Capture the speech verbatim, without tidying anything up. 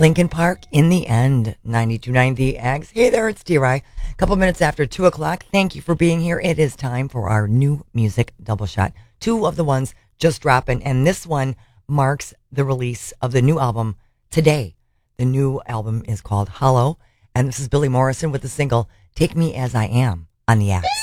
Lincoln Park in the end, ninety-two point nine The Ags. Hey there, it's D-Rye. A couple minutes after two o'clock. Thank you for being here. It is time for our new music double shot. Two of the ones just dropping, and this one marks the release of the new album today. The new album is called Hollow, and this is Billy Morrison with the single Take Me As I Am on the Ags.